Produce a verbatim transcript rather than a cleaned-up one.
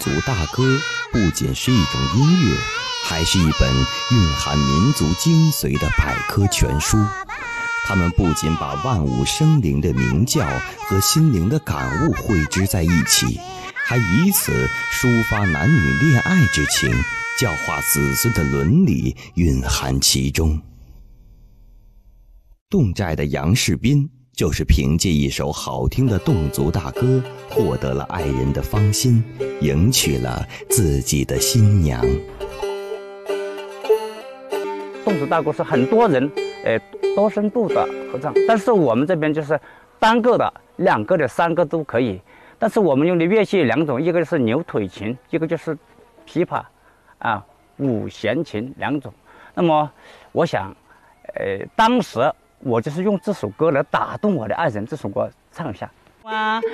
族大歌不仅是一种音乐，还是一本蕴含民族精髓的百科全书。他们不仅把万物生灵的鸣叫和心灵的感悟汇织在一起，还以此抒发男女恋爱之情，教化子孙的伦理蕴含其中。侗寨的杨士斌就是凭借一首好听的侗族大歌，获得了爱人的芳心，迎娶了自己的新娘。 侗族大歌是很多人呃多声部的合唱，但是我们这边就是单个的、两个的、三个都可以。但是我们用的乐器有两种，一个就是牛腿琴，一个就是琵琶啊、五弦琴两种。那么我想，呃，当时我就是用这首歌来打动我的爱人，这首歌唱一下。啊